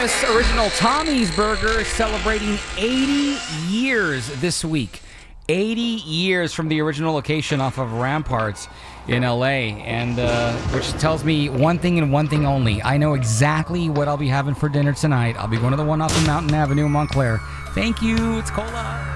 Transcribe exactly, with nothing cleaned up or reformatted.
famous original Tommy's Burger celebrating eighty years this week. eighty years from the original location off of Ramparts in L A, and uh, which tells me one thing and one thing only. I know exactly what I'll be having for dinner tonight. I'll be going to the one off of Mountain Avenue in Montclair. Thank you. It's Cola.